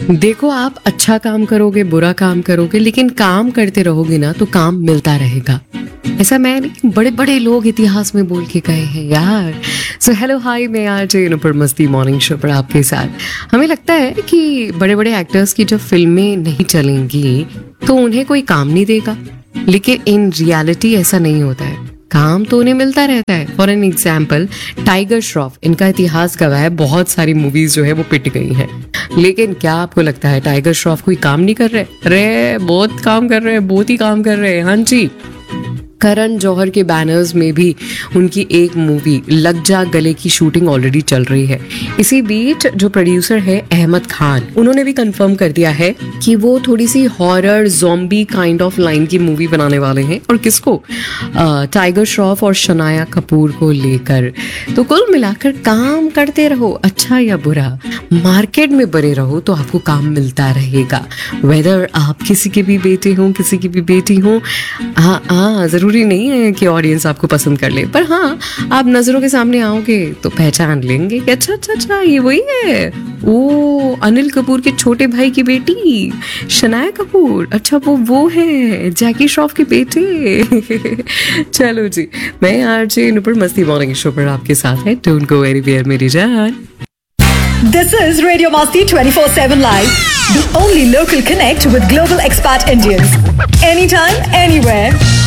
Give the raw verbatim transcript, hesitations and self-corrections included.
देखो, आप अच्छा काम करोगे, बुरा काम करोगे, लेकिन काम करते रहोगे ना तो काम मिलता रहेगा। ऐसा मैं नहीं, बड़े बड़े लोग इतिहास में बोल के गए हैं यार। सो हेलो हाय, मैं आज नुपुर मस्ती मॉर्निंग शो पर आपके साथ। हमें लगता है कि बड़े बड़े एक्टर्स की जब फिल्में नहीं चलेंगी तो उन्हें कोई काम नहीं देगा, लेकिन इन रियलिटी ऐसा नहीं होता है। काम तो उन्हें मिलता रहता है। For an example, tiger Shroff, इनका इतिहास गवाह है, बहुत सारी मूवीज जो है वो पिट गई हैं। लेकिन क्या आपको लगता है टाइगर श्रॉफ कोई काम नहीं कर रहे? अरे बहुत काम कर रहे हैं, बहुत ही काम कर रहे हैं। हाँ जी, करण जौहर के बैनर्स में भी उनकी एक मूवी लग जा गले की शूटिंग ऑलरेडी चल रही है। इसी बीच जो प्रोड्यूसर है अहमद खान, उन्होंने भी कंफर्म कर दिया है कि वो थोड़ी सी horror zombie kind of line की मूवी बनाने वाले हैं। और किसको? टाइगर श्रॉफ और शनाया कपूर को लेकर। तो कुल मिलाकर काम करते रहो, अच्छा या बुरा, मार्केट में बने रहो तो आपको काम मिलता रहेगा। वेदर आप किसी के भी बेटे हों, किसी की भी बेटी हों। हाँ हाँ, जरूरी नहीं है कि ऑडियंस आपको पसंद कर ले, पर हाँ, आप नजरों के सामने आओगे तो पहचान लेंगे कि अच्छा अच्छा अच्छा ये वही है। ओ, अनिल कपूर के छोटे भाई की बेटी शनाया कपूर, अच्छा वो वो है जैकी श्रॉफ के बेटे। चलो जी, मैं आरजे नुपुर मस्ती मॉर्निंग शो पर आपके साथ है। डोंट गो एनीवेयर मेरी जान। This is Radio Masti twenty-four seven Live, the only local connect with global expat Indians. Anytime, anywhere.